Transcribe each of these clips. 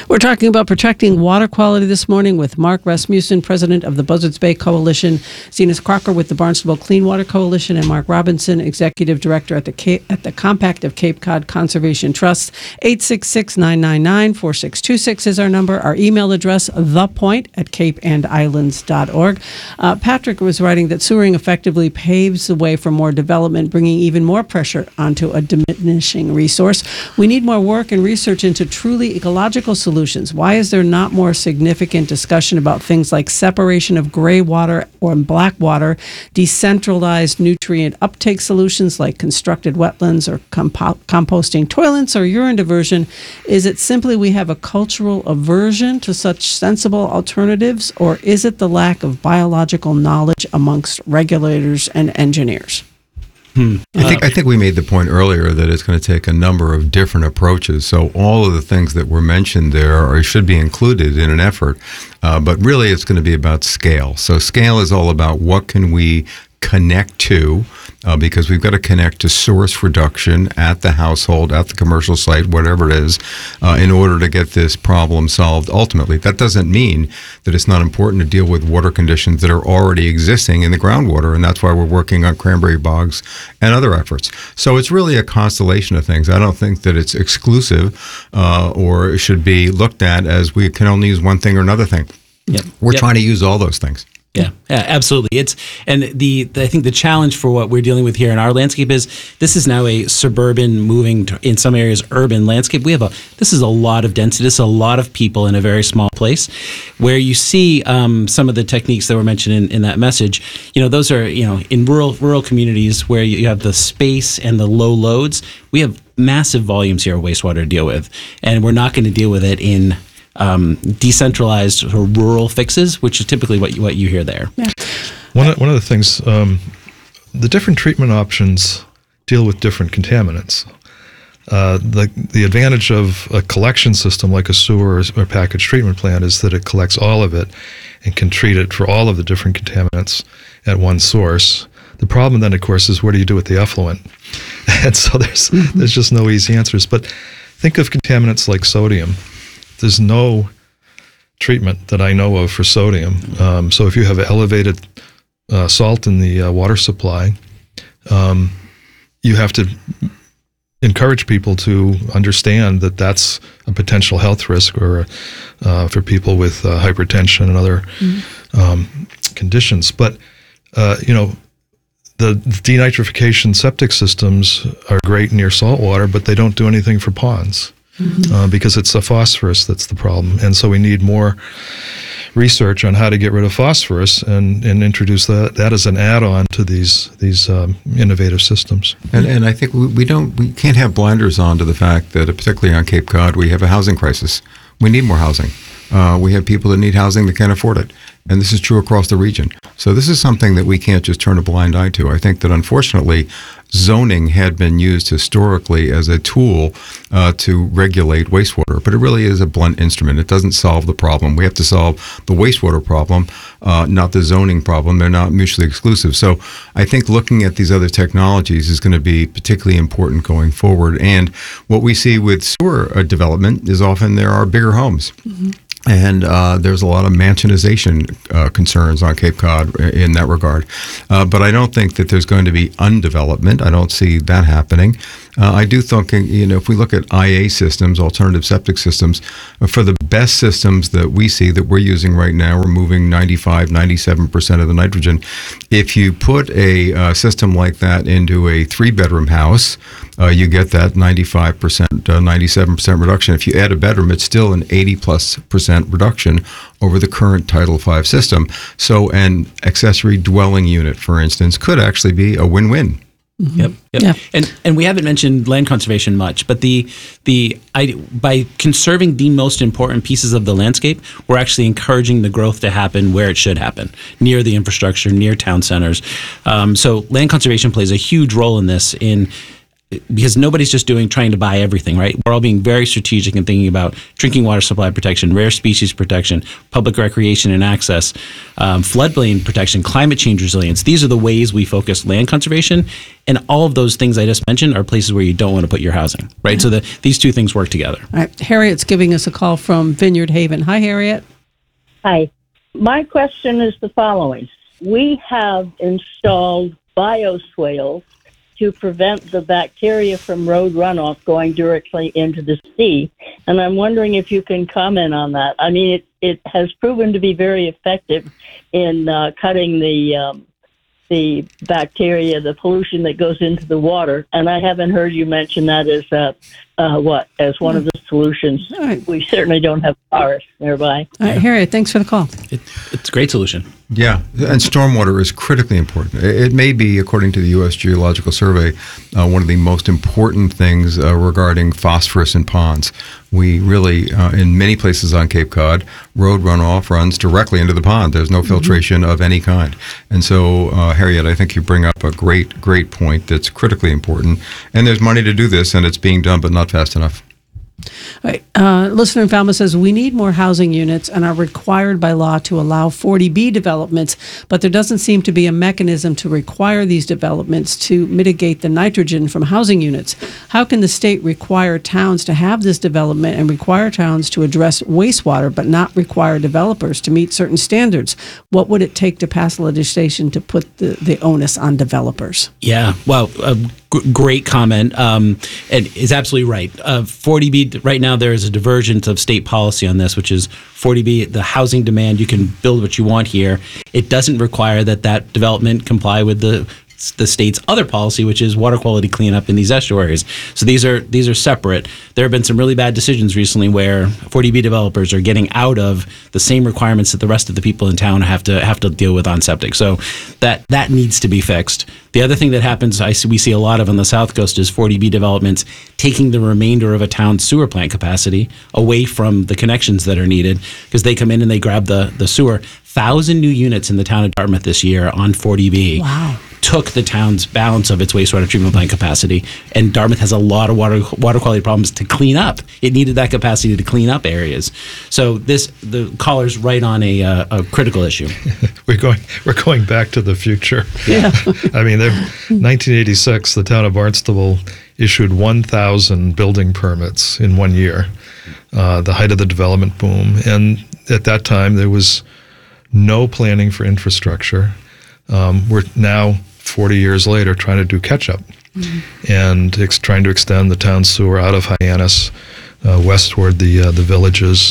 We're talking about protecting water quality this morning with Mark Rasmussen, president of the Buzzards Bay Coalition, Zenas Crocker with the Barnstable Clean Water Coalition, and Mark Robinson, executive director at the Compact of Cape Cod Conservation Trust. 866-999-4626 is our number. Our email address, thepoint@capeandislands.org. Patrick was writing that sewering effectively paves the way for more development, bringing even more pressure onto a diminishing resource. We need more work and research into truly ecological solutions. Why is there not more significant discussion about things like separation of gray water or black water, decentralized nutrient uptake solutions like constructed wetlands or composting toilets or urine diversion? Is it simply we have a cultural aversion to such sensible alternatives, or is it the lack of biological knowledge amongst regulators and engineers? I think we made the point earlier that it's going to take a number of different approaches. So all of the things that were mentioned there should be included in an effort, but really it's going to be about scale. So scale is all about what can we connect to, because we've got to connect to source reduction at the household, at the commercial site, whatever it is, in order to get this problem solved ultimately. That doesn't mean that it's not important to deal with water conditions that are already existing in the groundwater, and that's why we're working on cranberry bogs and other efforts. So it's really a constellation of things. I don't think that it's exclusive or it should be looked at as we can only use one thing or another thing. We're trying to use all those things. Yeah, absolutely. I think the challenge for what we're dealing with here in our landscape is this is now a suburban, moving to, in some areas, urban landscape. This is a lot of density. This is a lot of people in a very small place. Where you see some of the techniques that were mentioned in that message, those are in rural communities where you have the space and the low loads. We have massive volumes here of wastewater to deal with, and we're not going to deal with it in decentralized or rural fixes, which is typically what you hear there. Yeah. One of the things, the different treatment options deal with different contaminants. The advantage of a collection system like a sewer or package treatment plant is that it collects all of it and can treat it for all of the different contaminants at one source. The problem then, of course, is what do you do with the effluent? And so there's just no easy answers. But think of contaminants like sodium. There's no treatment that I know of for sodium. So if you have elevated salt in the water supply, you have to encourage people to understand that that's a potential health risk or for people with hypertension and other conditions. But, the denitrification septic systems are great near salt water, but they don't do anything for ponds. Because it's the phosphorus that's the problem. And so we need more research on how to get rid of phosphorus and introduce that as an add-on to these innovative systems. And I think we can't have blinders on to the fact that, particularly on Cape Cod, we have a housing crisis. We need more housing. We have people that need housing that can't afford it. And this is true across the region. So this is something that we can't just turn a blind eye to. I think that, unfortunately, zoning had been used historically as a tool to regulate wastewater, but it really is a blunt instrument. It doesn't solve the problem. We have to solve the wastewater problem, not the zoning problem. They're not mutually exclusive. So I think looking at these other technologies is going to be particularly important going forward. And what we see with sewer development is often there are bigger homes. And there's a lot of mansionization concerns on Cape Cod in that regard. But I don't think that there's going to be undevelopment. I don't see that happening. I do think, if we look at IA systems, alternative septic systems, for the best systems that we see that we're using right now, removing 97% of the nitrogen. If you put a system like that into a 3-bedroom house, you get that 95%, 97% reduction. If you add a bedroom, it's still an 80+% reduction over the current Title V system. So an accessory dwelling unit, for instance, could actually be a win-win. Yep. Yeah. And we haven't mentioned land conservation much, but by conserving the most important pieces of the landscape, we're actually encouraging the growth to happen where it should happen, near the infrastructure, near town centers. So land conservation plays a huge role in this, in because nobody's just trying to buy everything, right? We're all being very strategic and thinking about drinking water supply protection, rare species protection, public recreation and access, floodplain protection, climate change resilience. These are the ways we focus land conservation. And all of those things I just mentioned are places where you don't want to put your housing, right? So these two things work together. All right. Harriet's giving us a call from Vineyard Haven. Hi, Harriet. Hi. My question is the following. We have installed bioswales to prevent the bacteria from road runoff going directly into the sea. And I'm wondering if you can comment on that. I mean, it has proven to be very effective in cutting the bacteria, the pollution that goes into the water. And I haven't heard you mention that as one of the solutions. Right. We certainly don't have forests nearby. All right, Harriet, thanks for the call. It's a great solution. Yeah, and stormwater is critically important. It may be, according to the U.S. Geological Survey, one of the most important things regarding phosphorus in ponds. We really, in many places on Cape Cod, road runoff runs directly into the pond. There's no filtration of any kind. And so, Harriet, I think you bring up a great point that's critically important. And there's money to do this, and it's being done, but not fast enough. All right. Listener in Falmouth says, we need more housing units and are required by law to allow 40B developments, but there doesn't seem to be a mechanism to require these developments to mitigate the nitrogen from housing units. How can the state require towns to have this development and require towns to address wastewater, but not require developers to meet certain standards? What would it take to pass legislation to put the onus on developers? Yeah, well, great comment, and is absolutely right. 40B, right now there is a divergence of state policy on this, which is 40B, the housing demand, you can build what you want here. It doesn't require that development comply with the state's other policy, which is water quality cleanup in these estuaries. So these are separate. There have been some really bad decisions recently where 40B developers are getting out of the same requirements that the rest of the people in town have to deal with on septic. So that needs to be fixed. The other thing that happens, we see a lot of on the South Coast, is 40B developments taking the remainder of a town's sewer plant capacity away from the connections that are needed, because they come in and they grab the sewer. 1,000 new units in the town of Dartmouth this year on 40B. Wow. Took the town's balance of its wastewater treatment plant capacity, and Dartmouth has a lot of water quality problems to clean up. It needed that capacity to clean up areas. So the caller's right on a critical issue. We're going back to the future. Yeah. I mean, 1986, the town of Barnstable issued 1,000 building permits in 1 year, the height of the development boom. And at that time, there was no planning for infrastructure. We're now, 40 years later, trying to do catch-up and trying to extend the town sewer out of Hyannis west toward the villages.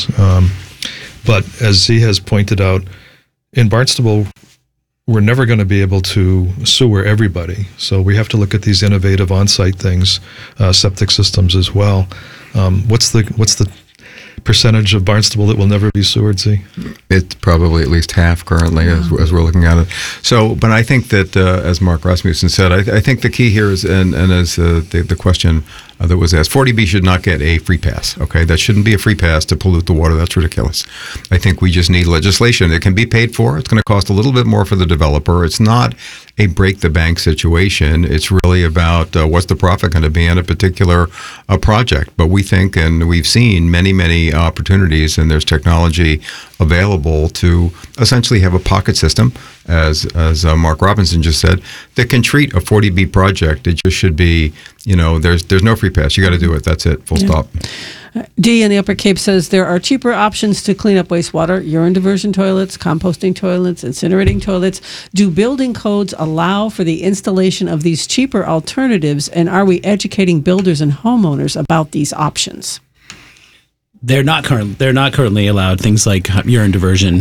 But as Z has pointed out, in Barnstable, we're never going to be able to sewer everybody. So we have to look at these innovative on-site things, septic systems as well. What's the percentage of Barnstable that will never be sewered, Z? It's probably at least half currently as we're looking at it. So, but I think that, as Mark Rasmussen said, I think the key here is, and as the question that was asked, 40B should not get a free pass, okay? That shouldn't be a free pass to pollute the water. That's ridiculous. I think we just need legislation. It can be paid for. It's going to cost a little bit more for the developer. It's not a break-the-bank situation. It's really about what's the profit going to be on a particular project. But we think, and we've seen many opportunities, and there's technology available to essentially have a pocket system, as Mark Robinson just said, that can treat a 40B project. It just should be, there's no free pass. You got to do it. That's it. Full stop. D in the Upper Cape says there are cheaper options to clean up wastewater: urine diversion toilets, composting toilets, incinerating toilets. Do building codes allow for the installation of these cheaper alternatives, and are we educating builders and homeowners about these options? They're not currently allowed things like urine diversion.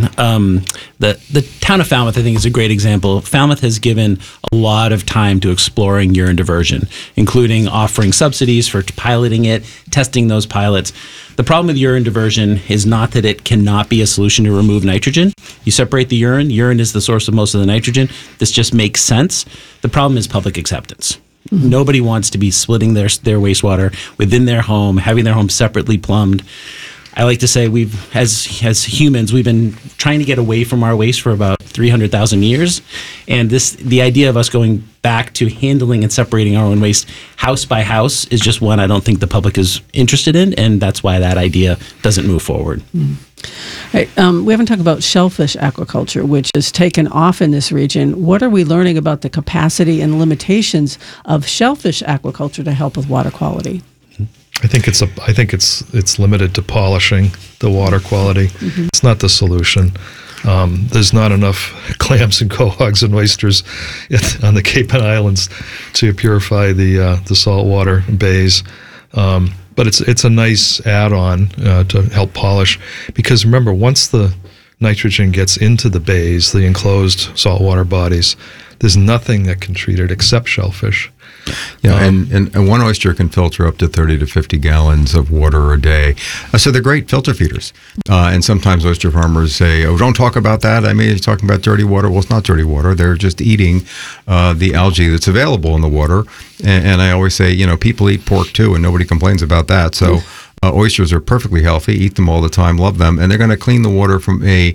The town of Falmouth, I think, is a great example. Falmouth has given a lot of time to exploring urine diversion, including offering subsidies for piloting it, testing those pilots. The problem with urine diversion is not that it cannot be a solution to remove nitrogen. You separate the urine. Urine is the source of most of the nitrogen. This just makes sense. The problem is public acceptance. Nobody wants to be splitting their wastewater within their home, having their home separately plumbed. I like to say as humans, we've been trying to get away from our waste for about 300,000 years. And the idea of us going back to handling and separating our own waste house by house is just one I don't think the public is interested in. And that's why that idea doesn't move forward. Right, we haven't talked about shellfish aquaculture, which has taken off in this region. What are we learning about the capacity and limitations of shellfish aquaculture to help with water quality? I think it's limited to polishing the water quality. It's not the solution. There's not enough clams and quahogs and oysters on the Cape and Islands to purify the saltwater bays. But it's a nice add-on to help polish, because remember, once the nitrogen gets into the bays, the enclosed saltwater bodies, there's nothing that can treat it except shellfish. Yeah, and one oyster can filter up to 30 to 50 gallons of water a day. So they're great filter feeders. And sometimes oyster farmers say, oh, don't talk about that. I mean, you're talking about dirty water. Well, it's not dirty water. They're just eating the algae that's available in the water. And I always say, people eat pork too, and nobody complains about that. So oysters are perfectly healthy, eat them all the time, love them, and they're going to clean the water from a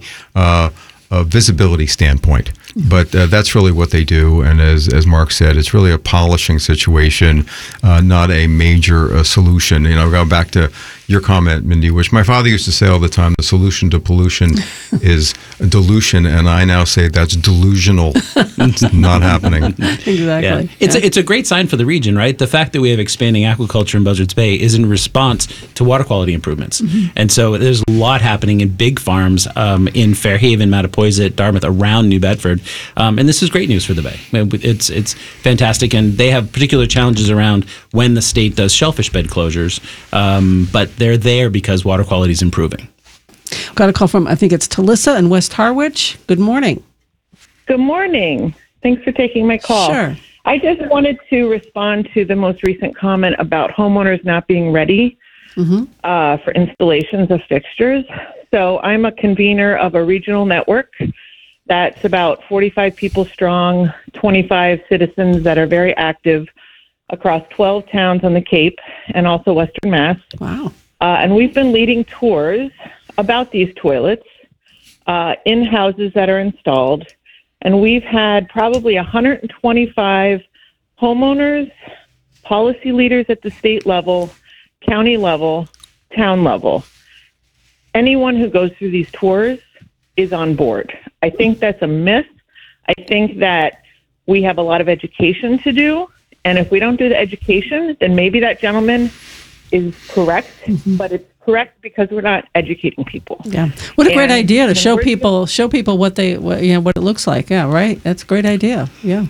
visibility standpoint. But that's really what they do. And as Mark said, it's really a polishing situation, not a major solution. Going back to your comment, Mindy, which my father used to say all the time, the solution to pollution is dilution. And I now say that's delusional. It's not happening. Exactly. Yeah. It's a great sign for the region, right? The fact that we have expanding aquaculture in Buzzards Bay is in response to water quality improvements. And so there's a lot happening in big farms in Fairhaven, Mattapoisett, Dartmouth, around New Bedford. And this is great news for the Bay. It's fantastic. And they have particular challenges around when the state does shellfish bed closures. But they're there because water quality is improving. Got a call from, I think it's Talissa in West Harwich. Good morning. Good morning. Thanks for taking my call. Sure. I just wanted to respond to the most recent comment about homeowners not being ready for installations of fixtures. So I'm a convener of a regional network that's about 45 people strong, 25 citizens that are very active across 12 towns on the Cape and also Western Mass. Wow. And we've been leading tours about these toilets in houses that are installed. And we've had probably 125 homeowners, policy leaders at the state level, county level, town level. Anyone who goes through these tours is on board. I think that's a myth. I think that we have a lot of education to do. And if we don't do the education, then maybe that gentleman is correct, but it's correct because we're not educating people. Yeah. What a great idea to show people what it looks like. Yeah, right. That's a great idea. Yeah.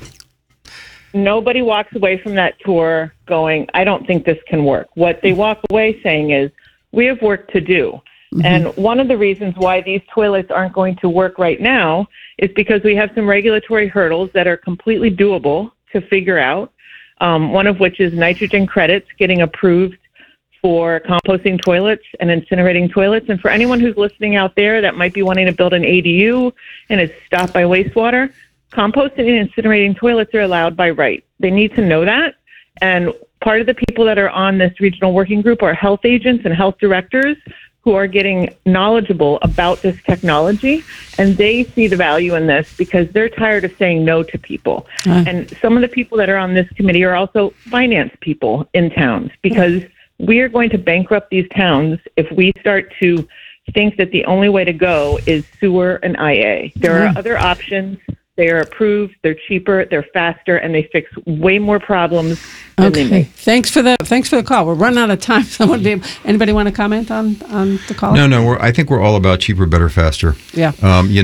Nobody walks away from that tour going, I don't think this can work. What they walk away saying is, we have work to do. And one of the reasons why these toilets aren't going to work right now is because we have some regulatory hurdles that are completely doable to figure out. One of which is nitrogen credits getting approved for composting toilets and incinerating toilets. And for anyone who's listening out there that might be wanting to build an ADU and is stopped by wastewater, composting and incinerating toilets are allowed by right. They need to know that. And part of the people that are on this regional working group are health agents and health directors who are getting knowledgeable about this technology, and they see the value in this because they're tired of saying no to people. And some of the people that are on this committee are also finance people in towns, because we are going to bankrupt these towns if we start to think that the only way to go is sewer and IA. There are other options. They are approved, they're cheaper, they're faster, and they fix way more problems than they make. Thanks for the call. We're running out of time. Anybody want to comment on the call? No. I think we're all about cheaper, better, faster. Yeah.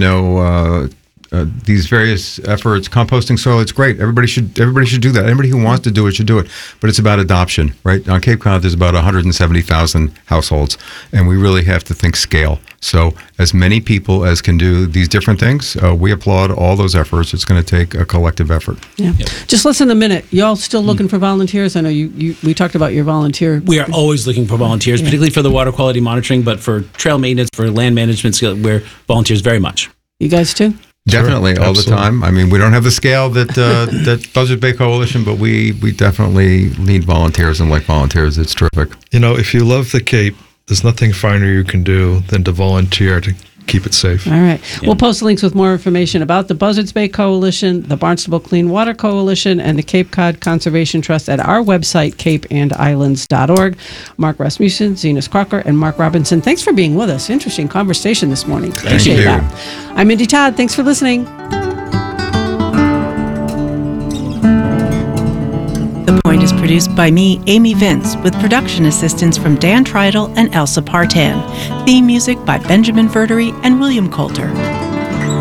These various efforts, composting soil, it's great. Everybody should do that. Anybody who wants to do it should do it. But it's about adoption, right? On Cape Cod, there's about 170,000 households, and we really have to think scale. So as many people as can do these different things, we applaud all those efforts. It's going to take a collective effort. Yeah. Yep. Just listen a minute. Y'all still looking for volunteers? I know we talked about your volunteer. We are always looking for volunteers, particularly for the water quality monitoring, but for trail maintenance, for land management, we're volunteers very much. You guys too? Definitely, all the time. I mean, we don't have the scale that that Buzzards Bay Coalition, but we definitely need volunteers and like volunteers. It's terrific. If you love the Cape, there's nothing finer you can do than to volunteer to keep it safe. All right. We'll post links with more information about the Buzzards Bay Coalition, the Barnstable Clean Water Coalition, and the Cape Cod Conservation Trust at our website, capeandislands.org. Mark Rasmussen, Zenas Crocker, and Mark Robinson, thanks for being with us. Interesting conversation this morning. Appreciate you. that. I'm Mindy Todd. Thanks for listening. The Point is produced by me, Amy Vince, with production assistance from Dan Treidel and Elsa Partan. Theme music by Benjamin Verdery and William Coulter.